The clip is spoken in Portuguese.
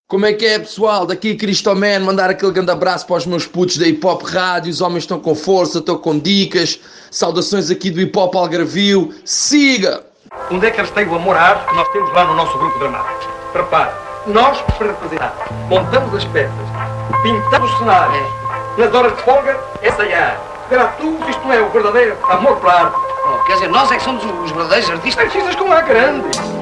Como é que é, pessoal? Daqui Cristoman, mandar aquele grande abraço para os meus putos da Hip Hop Rádio. Os homens estão com força, estão com dicas. Saudações aqui do Hip Hop Algarvio. Siga! Onde é que eles têm o amor à arte que nós temos lá no nosso grupo dramático? Repare, nós, para representar, montamos as peças, pintamos os cenários. Nas horas de folga, ensaiar. Verá tu se isto não é o verdadeiro amor pela arte. Quer dizer, nós é que somos os verdadeiros artistas. Artistas como há grande.